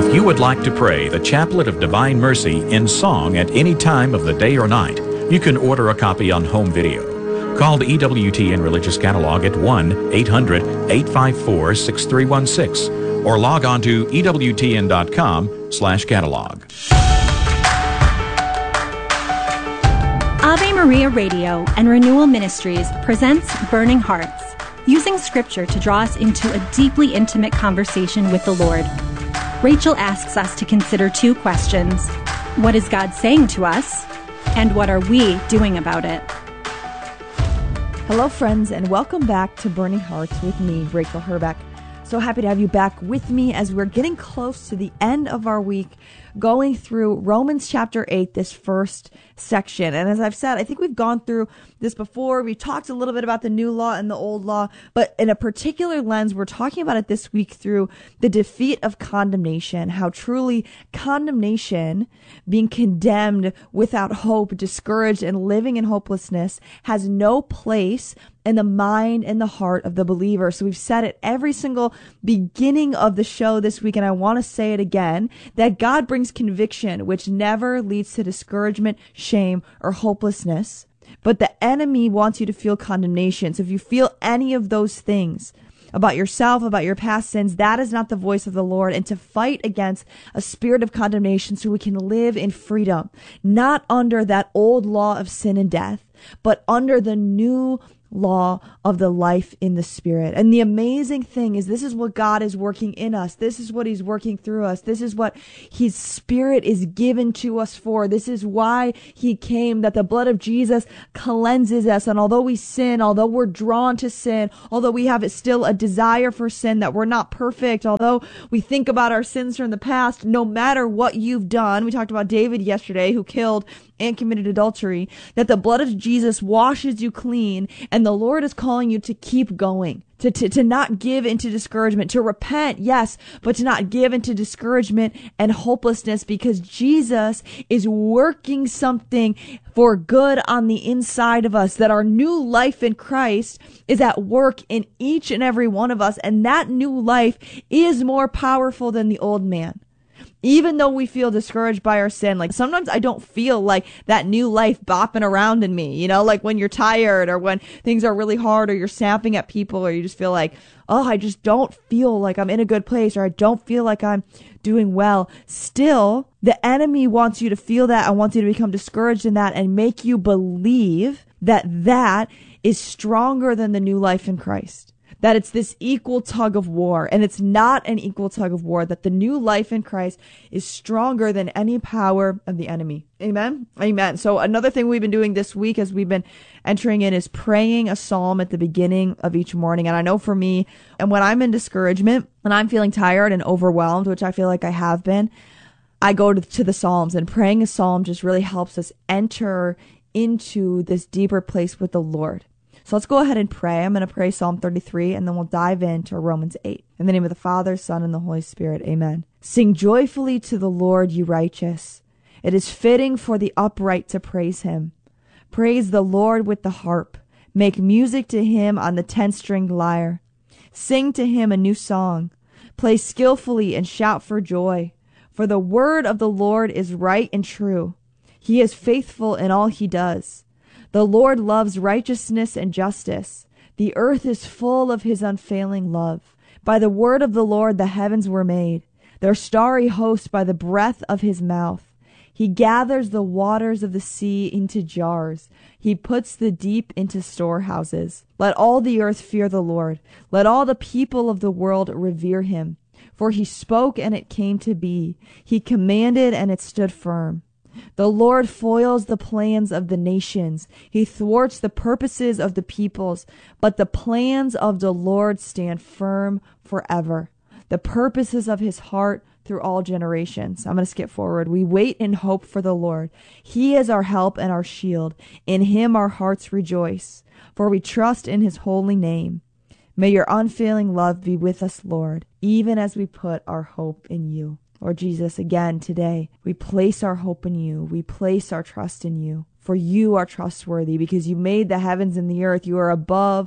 If you would like to pray the Chaplet of Divine Mercy in song at any time of the day or night, you can order a copy on home video. Call the EWTN Religious Catalog at 1-800-854-6316 or log on to EWTN.com/catalog. Ave Maria Radio and Renewal Ministries presents Burning Hearts, using Scripture to draw us into a deeply intimate conversation with the Lord. Rachel asks us to consider two questions. What is God saying to us? And what are we doing about it? Hello, friends, and welcome back to Burning Hearts with me, Rachel Herbeck. So happy to have you back with me as we're getting close to the end of our week, going through Romans chapter 8, this first section. And as I've said, I think we've gone through this before. We talked a little bit about the new law and the old law, but in a particular lens, we're talking about it this week through the defeat of condemnation, how truly condemnation, being condemned without hope, discouraged, and living in hopelessness, has no place in the mind and the heart of the believer. So we've said it every single beginning of the show this week, and I want to say it again, that God brings conviction, which never leads to discouragement, shame, or hopelessness. But the enemy wants you to feel condemnation. So if you feel any of those things about yourself, about your past sins, that is not the voice of the Lord. And to fight against a spirit of condemnation so we can live in freedom, not under that old law of sin and death, but under the new law of the life in the Spirit. And the amazing thing is, this is what God is working in us. This is what He's working through us. This is what His Spirit is given to us for. This is why He came, that the blood of Jesus cleanses us. And although we sin, although we're drawn to sin, although we have still a desire for sin, that we're not perfect, although we think about our sins from the past, no matter what you've done, we talked about David yesterday, who killed and committed adultery, that the blood of Jesus washes you clean, and the Lord is calling you to keep going, to not give into discouragement, to repent, yes, but to not give into discouragement and hopelessness, because Jesus is working something for good on the inside of us, that our new life in Christ is at work in each and every one of us, and that new life is more powerful than the old man. Even though we feel discouraged by our sin, like sometimes I don't feel like that new life bopping around in me, you know, like when you're tired or when things are really hard or you're snapping at people or you just feel like, oh, I just don't feel like I'm in a good place or I don't feel like I'm doing well. Still, the enemy wants you to feel that and wants you to become discouraged in that and make you believe that that is stronger than the new life in Christ. That it's this equal tug of war, and it's not an equal tug of war, that the new life in Christ is stronger than any power of the enemy. Amen? Amen. So another thing we've been doing this week as we've been entering in is praying a psalm at the beginning of each morning. And I know for me, and when I'm in discouragement and I'm feeling tired and overwhelmed, which I feel like I have been, I go to the Psalms, and praying a psalm just really helps us enter into this deeper place with the Lord. So let's go ahead and pray. I'm going to pray Psalm 33, and then we'll dive into Romans 8. In the name of the Father, Son, and the Holy Spirit, amen. Sing joyfully to the Lord, you righteous. It is fitting for the upright to praise Him. Praise the Lord with the harp. Make music to Him on the 10-stringed lyre. Sing to Him a new song. Play skillfully and shout for joy. For the word of the Lord is right and true. He is faithful in all He does. The Lord loves righteousness and justice. The earth is full of His unfailing love. By the word of the Lord the heavens were made, their starry host by the breath of His mouth. He gathers the waters of the sea into jars. He puts the deep into storehouses. Let all the earth fear the Lord. Let all the people of the world revere Him. For He spoke and it came to be. He commanded and it stood firm. The Lord foils the plans of the nations. He thwarts the purposes of the peoples. But the plans of the Lord stand firm forever, the purposes of His heart through all generations. I'm going to skip forward. We wait in hope for the Lord. He is our help and our shield. In Him our hearts rejoice, for we trust in His holy name. May your unfailing love be with us, Lord, even as we put our hope in You. Lord Jesus, again today, we place our hope in You. We place our trust in You. For You are trustworthy, because You made the heavens and the earth. You are above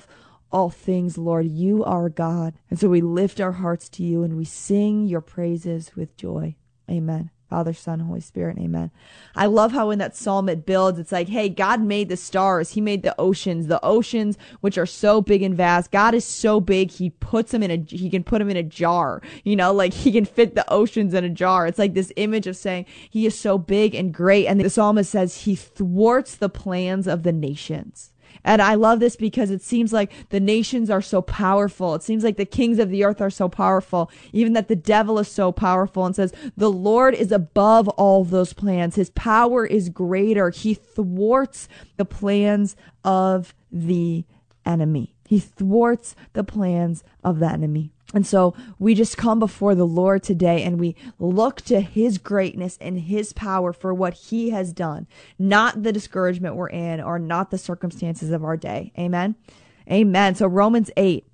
all things, Lord. You are God. And so we lift our hearts to you and we sing your praises with joy. Amen. Father, Son, Holy Spirit. Amen. I love how in that psalm it builds. It's like, hey, God made the stars. He made the oceans, which are so big and vast. God is so big. He can put them in a jar, like he can fit the oceans in a jar. It's like this image of saying he is so big and great. And the psalmist says he thwarts the plans of the nations. And I love this because it seems like the nations are so powerful. It seems like the kings of the earth are so powerful, even that the devil is so powerful, and says the Lord is above all those plans. His power is greater. He thwarts the plans of the enemy. He thwarts the plans of the enemy. And so we just come before the Lord today and we look to his greatness and his power for what he has done, not the discouragement we're in or not the circumstances of our day. Amen. Amen. So Romans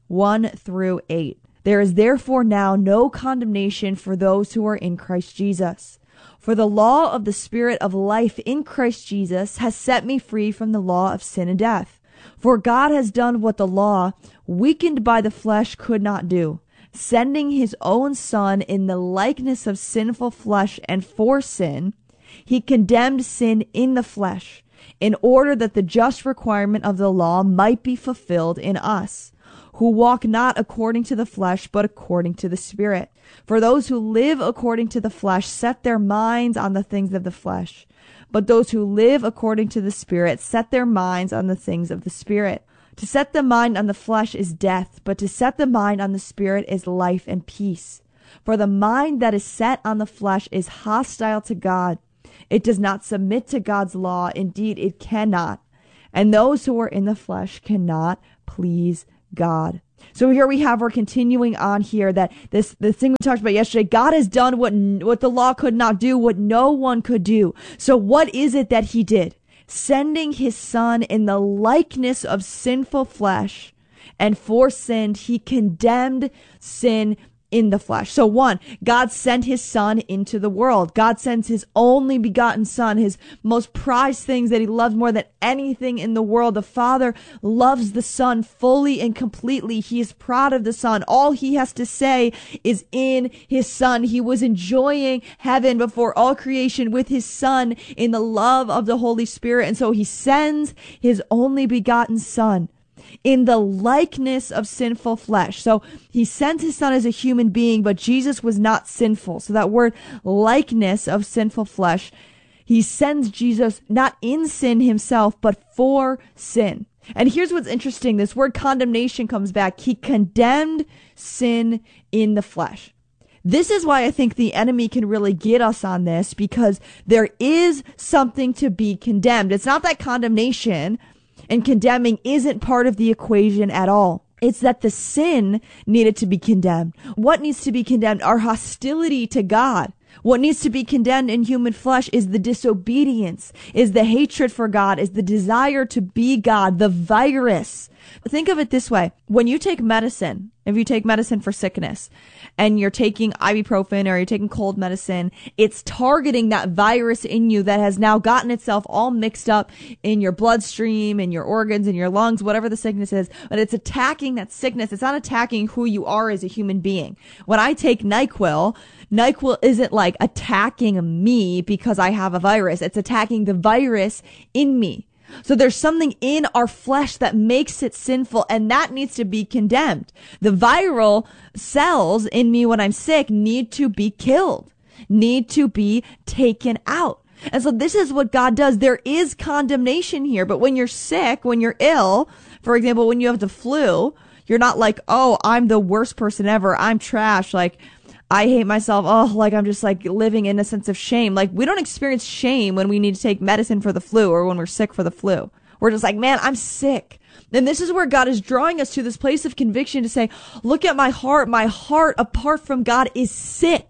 8:1-8. There is therefore now no condemnation for those who are in Christ Jesus. For the law of the Spirit of life in Christ Jesus has set me free from the law of sin and death. For God has done what the law, weakened by the flesh, could not do, sending his own Son in the likeness of sinful flesh, and for sin, he condemned sin in the flesh, in order that the just requirement of the law might be fulfilled in us, who walk not according to the flesh, but according to the Spirit. For those who live according to the flesh set their minds on the things of the flesh, but those who live according to the Spirit set their minds on the things of the Spirit. To set the mind on the flesh is death, but to set the mind on the Spirit is life and peace. For the mind that is set on the flesh is hostile to God. It does not submit to God's law. Indeed, it cannot. And those who are in the flesh cannot please God. So here we're continuing on here that the thing we talked about yesterday, God has done what the law could not do, what no one could do. So what is it that he did? Sending his Son in the likeness of sinful flesh, and for sin, he condemned sin in the flesh. So one, God sent his Son into the world. God sends his only begotten Son, his most prized things that he loves more than anything in the world. The Father loves the Son fully and completely. He is proud of the Son. All he has to say is in his Son. He was enjoying heaven before all creation with his Son in the love of the Holy Spirit. And so he sends his only begotten Son in the likeness of sinful flesh. So he sent his Son as a human being, but Jesus was not sinful. So that word likeness of sinful flesh, he sends Jesus not in sin himself, but for sin. And here's what's interesting. This word condemnation comes back. He condemned sin in the flesh. This is why I think the enemy can really get us on this, because there is something to be condemned. It's not that condemnation and condemning isn't part of the equation at all. It's that the sin needed to be condemned. What needs to be condemned? Our hostility to God. What needs to be condemned in human flesh is the disobedience, is the hatred for God, is the desire to be God, the virus. Think of it this way. When you take medicine, if you take medicine for sickness and you're taking ibuprofen or you're taking cold medicine, it's targeting that virus in you that has now gotten itself all mixed up in your bloodstream, in your organs, in your lungs, whatever the sickness is, but it's attacking that sickness. It's not attacking who you are as a human being. When I take NyQuil isn't like attacking me because I have a virus. It's attacking the virus in me. So there's something in our flesh that makes it sinful, and that needs to be condemned. The viral cells in me when I'm sick need to be killed, need to be taken out. And so this is what God does. There is condemnation here, but when you're sick, when you're ill, for example, when you have the flu, you're not like, oh, I'm the worst person ever. I'm trash. Like, I hate myself. Oh, like I'm just like living in a sense of shame. Like we don't experience shame when we need to take medicine for the flu or when we're sick for the flu. We're just like, man, I'm sick. And this is where God is drawing us to this place of conviction to say, look at my heart. My heart apart from God is sick.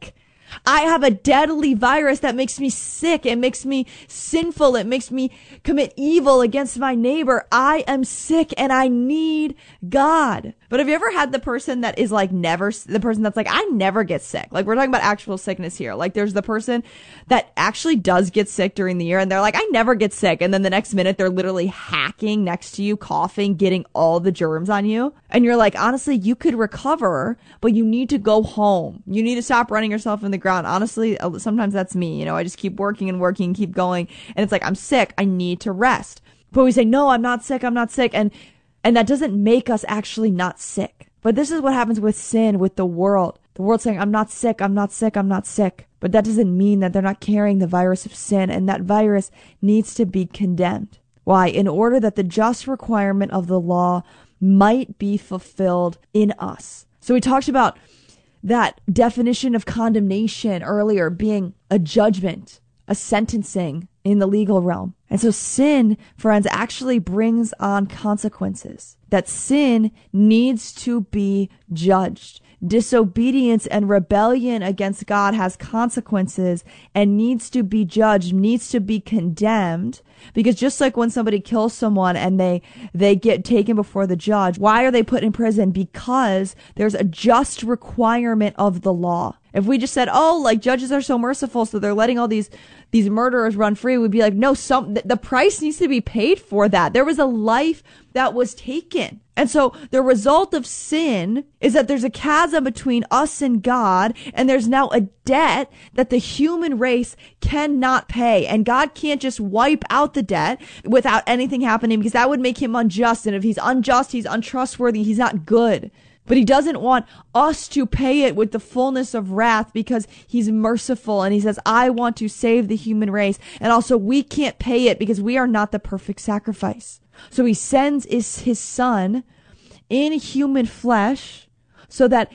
I have a deadly virus that makes me sick. It makes me sinful. It makes me commit evil against my neighbor. I am sick and I need God. But have you ever had the person that is like the person that's like, I never get sick? Like, we're talking about actual sickness here. Like, there's the person that actually does get sick during the year and they're like, I never get sick. And then the next minute they're literally hacking next to you, coughing, getting all the germs on you. And you're like, honestly, you could recover, but you need to go home. You need to stop running yourself in the ground. Honestly, sometimes that's me. You know, I just keep working and working, keep going. And it's like, I'm sick. I need to rest. But we say, no, I'm not sick. I'm not sick. And that doesn't make us actually not sick. But this is what happens with sin, with the world. The world's saying, I'm not sick, I'm not sick, I'm not sick. But that doesn't mean that they're not carrying the virus of sin, and that virus needs to be condemned. Why? In order that the just requirement of the law might be fulfilled in us. So we talked about that definition of condemnation earlier being a judgment, a sentencing in the legal realm. And so sin, friends, actually brings on consequences. That sin needs to be judged. Disobedience and rebellion against God has consequences and needs to be judged, needs to be condemned. Because just like when somebody kills someone and they get taken before the judge, why are they put in prison? Because there's a just requirement of the law. If we just said, oh, like judges are so merciful, so they're letting all these murderers run free, we'd be like, no, the price needs to be paid for that. There was a life that was taken. And so the result of sin is that there's a chasm between us and God, and there's now a debt that the human race cannot pay. And God can't just wipe out the debt without anything happening, because that would make him unjust. And if he's unjust, he's untrustworthy, he's not good. But he doesn't want us to pay it with the fullness of wrath, because he's merciful and he says, I want to save the human race. And also we can't pay it because we are not the perfect sacrifice. So he sends his son in human flesh so that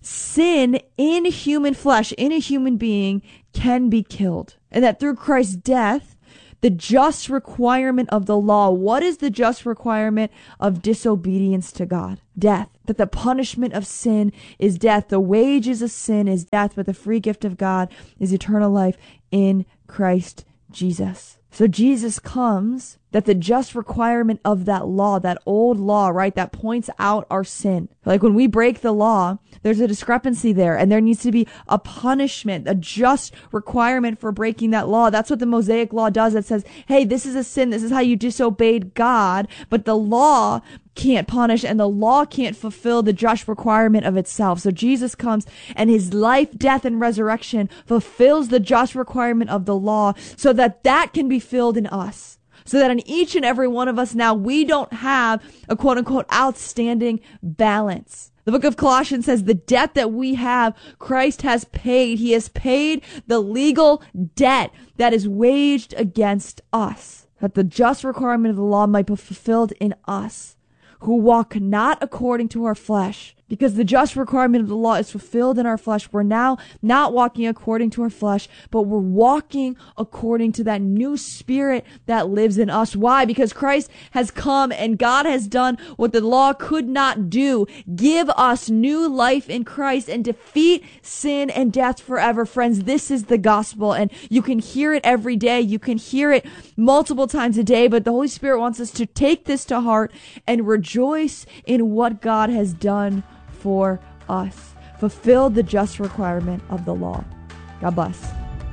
sin in human flesh, in a human being, can be killed. And that through Christ's death, the just requirement of the law. What is the just requirement of disobedience to God? Death. That the punishment of sin is death. The wages of sin is death, but the free gift of God is eternal life in Christ Jesus. So Jesus comes, that the just requirement of that law, that old law, right, that points out our sin. Like when we break the law, there's a discrepancy there, and there needs to be a punishment, a just requirement for breaking that law. That's what the Mosaic law does. It says, hey, this is a sin. This is how you disobeyed God, but the law can't punish, and the law can't fulfill the just requirement of itself. So Jesus comes, and his life, death, and resurrection fulfills the just requirement of the law so that that can be filled in us. So that in each and every one of us now, we don't have a quote-unquote outstanding balance. The book of Colossians says the debt that we have, Christ has paid. He has paid the legal debt that is waged against us, that the just requirement of the law might be fulfilled in us, who walk not according to our flesh. Because the just requirement of the law is fulfilled in our flesh. We're now not walking according to our flesh, but we're walking according to that new spirit that lives in us. Why? Because Christ has come and God has done what the law could not do. Give us new life in Christ and defeat sin and death forever. Friends, this is the gospel, and you can hear it every day. You can hear it multiple times a day, but the Holy Spirit wants us to take this to heart and rejoice in what God has done for us. Fulfill the just requirement of the law. God bless.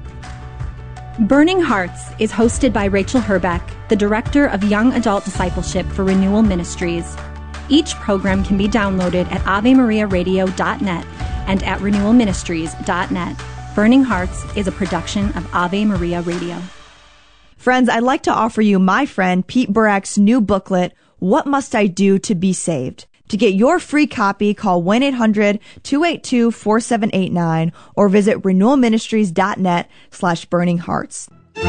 Burning Hearts is hosted by Rachel Herbeck, the Director of Young Adult Discipleship for Renewal Ministries. Each program can be downloaded at AveMariaRadio.net and at RenewalMinistries.net. Burning Hearts is a production of Ave Maria Radio. Friends, I'd like to offer you my friend Pete Burak's new booklet, What Must I Do to Be Saved? To get your free copy, call 1-800-282-4789 or visit renewalministries.net/burninghearts.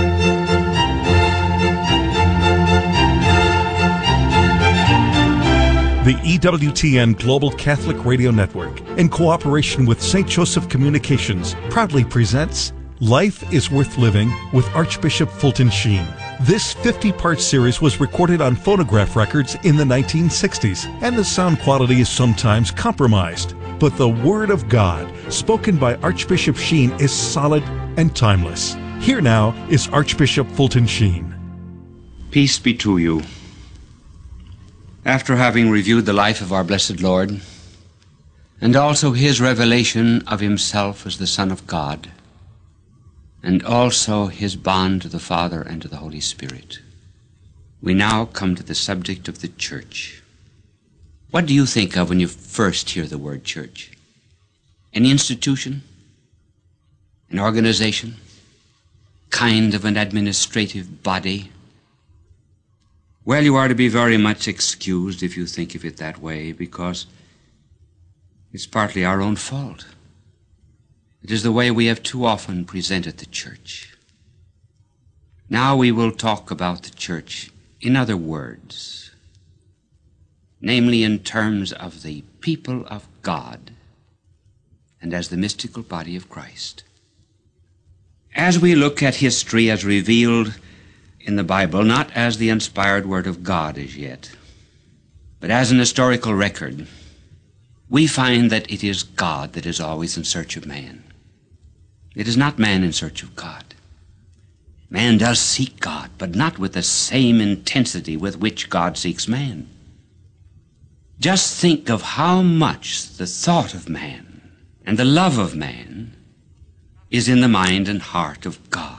The EWTN Global Catholic Radio Network, in cooperation with St. Joseph Communications, proudly presents Life is Worth Living with Archbishop Fulton Sheen. This 50-part series was recorded on phonograph records in the 1960s, and the sound quality is sometimes compromised. but the Word of God, spoken by Archbishop Sheen, is solid and timeless. Here now is Archbishop Fulton Sheen. Peace be to you. After having reviewed the life of our blessed Lord, and also his revelation of himself as the Son of God, and also his bond to the Father and to the Holy Spirit, we now come to the subject of the church. What do you think of when you first hear the word church? An institution? An organization? Kind of an administrative body? Well, you are to be very much excused if you think of it that way, because it's partly our own fault. It is the way we have too often presented the church. Now we will talk about the church in other words, namely in terms of the people of God and as the mystical body of Christ. As we look at history as revealed in the Bible, not as the inspired Word of God as yet, but as an historical record, we find that it is God that is always in search of man. It is not man in search of God. Man does seek God, but not with the same intensity with which God seeks man. Just think of how much the thought of man and the love of man is in the mind and heart of God.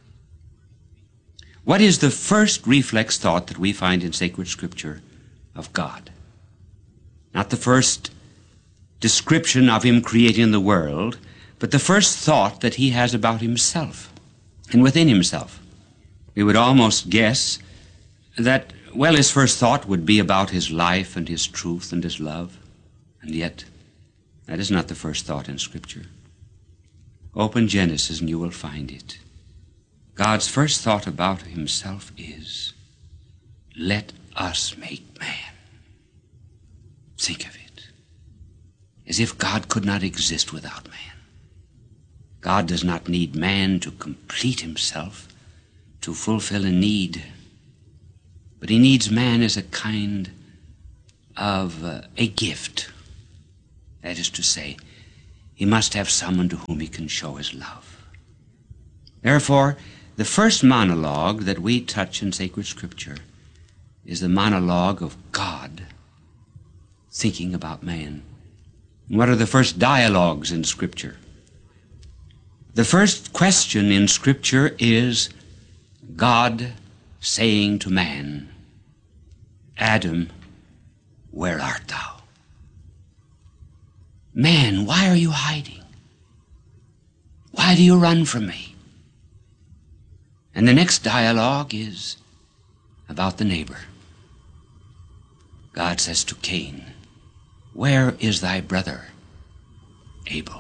What is the first reflex thought that we find in sacred Scripture of God? Not the first description of him creating the world, but the first thought that he has about himself and within himself. We would almost guess that, well, his first thought would be about his life and his truth and his love. And yet, that is not the first thought in Scripture. Open Genesis and you will find it. God's first thought about himself is, let us make man. Think of it. As if God could not exist without man. God does not need man to complete himself, to fulfill a need, but he needs man as a kind of a gift. That is to say, he must have someone to whom he can show his love. Therefore, the first monologue that we touch in sacred Scripture is the monologue of God thinking about man. And what are the first dialogues in Scripture? The first question in Scripture is God saying to man, Adam, where art thou? Man, why are you hiding? Why do you run from me? And the next dialogue is about the neighbor. God says to Cain, where is thy brother, Abel?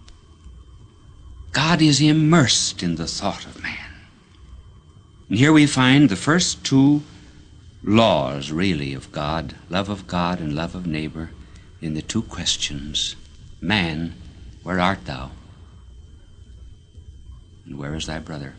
God is immersed in the thought of man. And here we find the first two laws, really, of God and love of neighbor, in the two questions. Man, where art thou? And where is thy brother?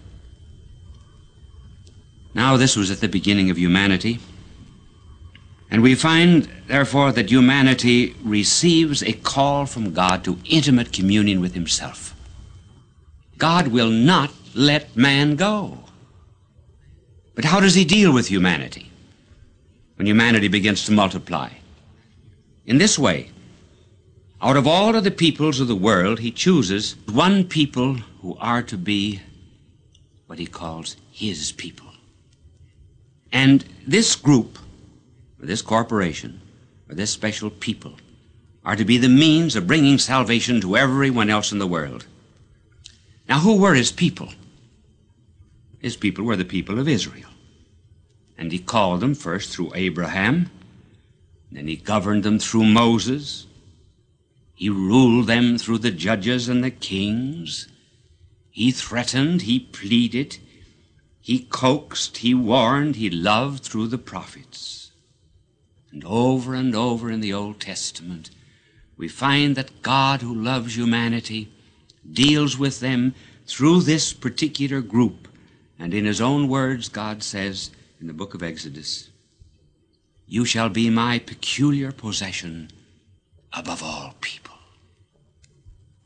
Now, this was at the beginning of humanity. And we find, therefore, that humanity receives a call from God to intimate communion with himself. God will not let man go. But how does he deal with humanity when humanity begins to multiply? In this way, out of all of the peoples of the world, he chooses one people who are to be what he calls his people. And this group, or this corporation, or this special people, are to be the means of bringing salvation to everyone else in the world. Now, who were his people? His people were the people of Israel. And he called them first through Abraham, then he governed them through Moses, he ruled them through the judges and the kings, he threatened, he pleaded, he coaxed, he warned, he loved through the prophets. And over in the Old Testament, we find that God, who loves humanity, deals with them through this particular group. And in his own words, God says in the book of Exodus, you shall be my peculiar possession above all people.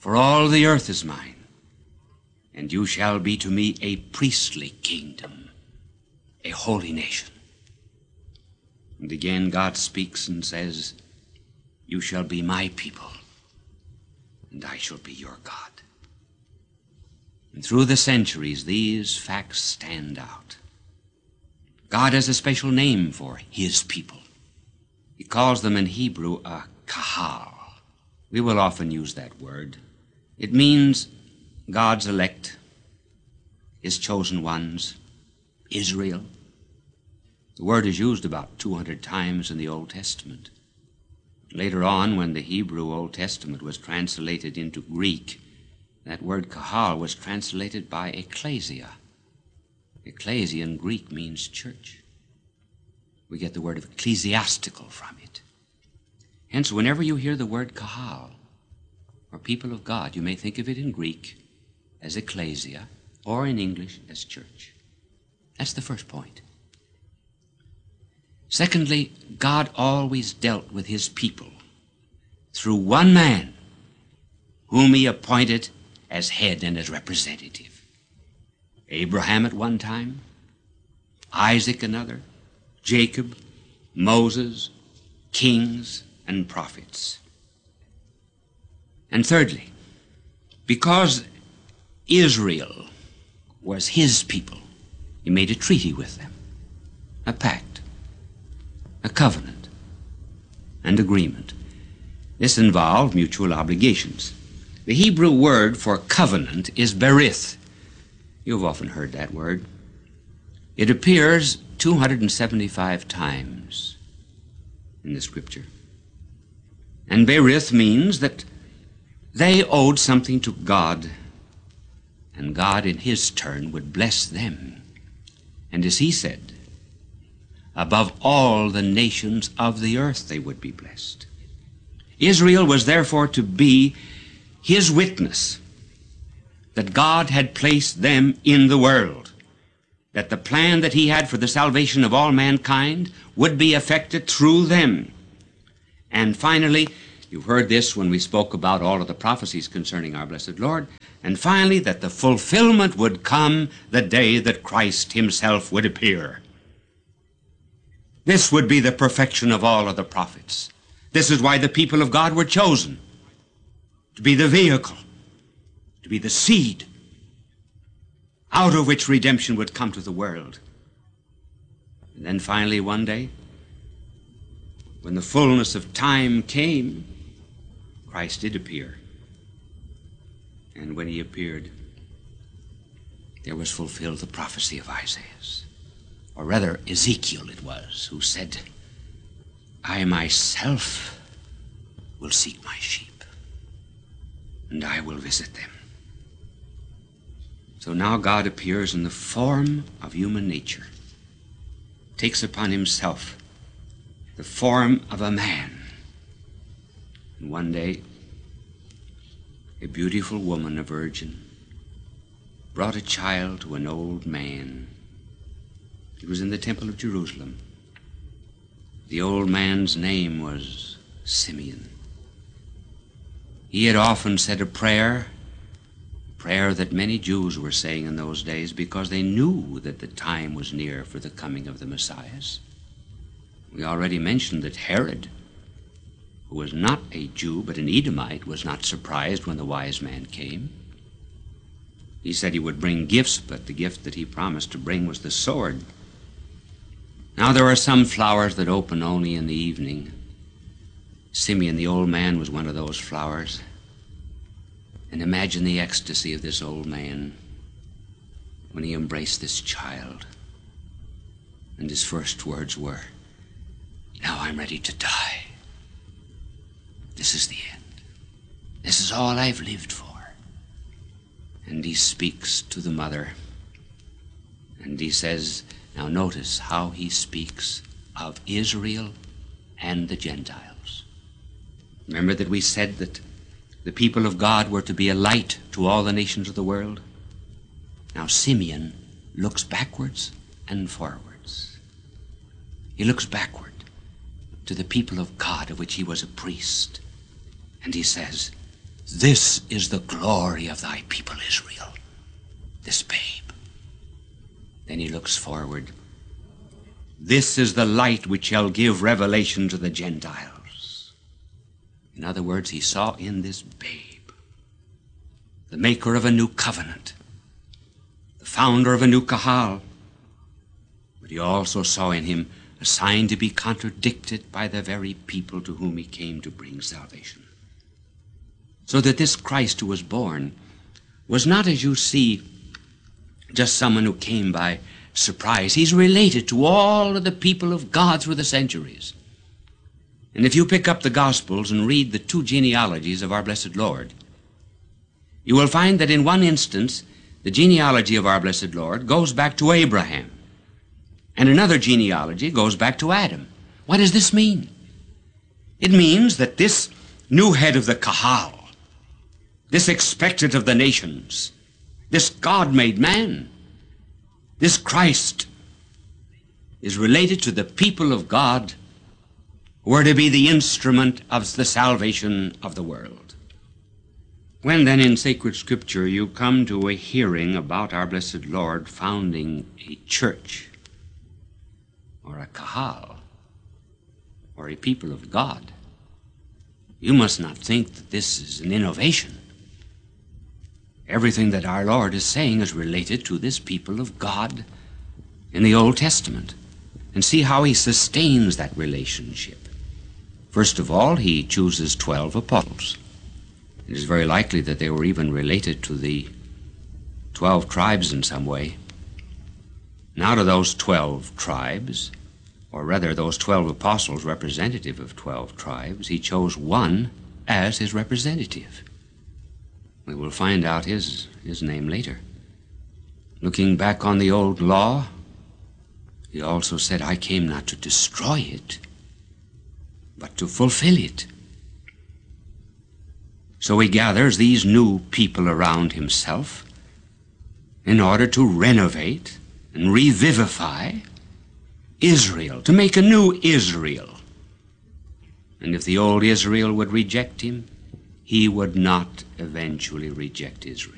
For all the earth is mine, and you shall be to me a priestly kingdom, a holy nation. And again God speaks and says, you shall be my people, and I shall be your God. And through the centuries, these facts stand out. God has a special name for his people. He calls them in Hebrew a kahal. We will often use that word. It means God's elect, his chosen ones, Israel. The word is used about 200 times in the Old Testament. Later on, when the Hebrew Old Testament was translated into Greek, that word kahal was translated by ecclesia. Ecclesia in Greek means church. We get the word of ecclesiastical from it. Hence, whenever you hear the word kahal, or people of God, you may think of it in Greek as ecclesia, or in English as church. That's the first point. Secondly, God always dealt with his people through one man whom he appointed as head and as representative. Abraham at one time, Isaac another, Jacob, Moses, kings, and prophets. And thirdly, because Israel was his people, he made a treaty with them, a pact, a covenant, and agreement. This involved mutual obligations. The Hebrew word for covenant is berith. You've often heard that word. It appears 275 times in the Scripture. And berith means that they owed something to God, and God in his turn would bless them. And as he said, above all the nations of the earth they would be blessed. Israel was therefore to be his witness that God had placed them in the world, that the plan that he had for the salvation of all mankind would be effected through them. And finally, you've heard this when we spoke about all of the prophecies concerning our blessed Lord, and finally, that the fulfillment would come the day that Christ himself would appear. This would be the perfection of all of the prophets. This is why the people of God were chosen, to be the vehicle, to be the seed, out of which redemption would come to the world. And then finally one day, when the fullness of time came, Christ did appear. And when he appeared, there was fulfilled the prophecy of Isaiah, or rather Ezekiel it was, who said, I myself will seek my sheep, and I will visit them. So now God appears in the form of human nature, takes upon himself the form of a man. And one day, a beautiful woman, a virgin, brought a child to an old man. He was in the temple of Jerusalem. The old man's name was Simeon. He had often said a prayer that many Jews were saying in those days because they knew that the time was near for the coming of the Messiah. We already mentioned that Herod, who was not a Jew but an Edomite, was not surprised when the wise man came. He said he would bring gifts, but the gift that he promised to bring was the sword. Now there are some flowers that open only in the evening. Simeon, the old man, was one of those flowers. And imagine the ecstasy of this old man when he embraced this child. And his first words were, now I'm ready to die. This is the end. This is all I've lived for. And he speaks to the mother. And he says, now notice how he speaks of Israel and the Gentiles. Remember that we said that the people of God were to be a light to all the nations of the world? Now Simeon looks backwards and forwards. He looks backward to the people of God of which he was a priest. And he says, This is the glory of thy people Israel, this babe. Then he looks forward. This is the light which shall give revelation to the Gentiles. In other words, he saw in this babe the maker of a new covenant, the founder of a new kahal. But he also saw in him a sign to be contradicted by the very people to whom he came to bring salvation. So that this Christ who was born was not, as you see, just someone who came by surprise. He's related to all of the people of God through the centuries. And if you pick up the Gospels and read the two genealogies of our blessed Lord, you will find that in one instance, the genealogy of our blessed Lord goes back to Abraham, and another genealogy goes back to Adam. What does this mean? It means that this new head of the kahal, this expectant of the nations, this God-made man, this Christ, is related to the people of God who are to be the instrument of the salvation of the world. When then in sacred scripture you come to a hearing about our blessed Lord founding a church, or a kahal, or a people of God, you must not think that this is an innovation. Everything that our Lord is saying is related to this people of God in the Old Testament. And see how he sustains that relationship. First of all, he chooses 12 apostles. It is very likely that they were even related to the 12 tribes in some way. And out of those 12 tribes, or rather those 12 apostles representative of 12 tribes, he chose one as his representative. We will find out his name later. Looking back on the old law, he also said, I came not to destroy it, but to fulfill it. So he gathers these new people around himself in order to renovate and revivify Israel, to make a new Israel. And if the old Israel would reject him, he would not eventually reject Israel.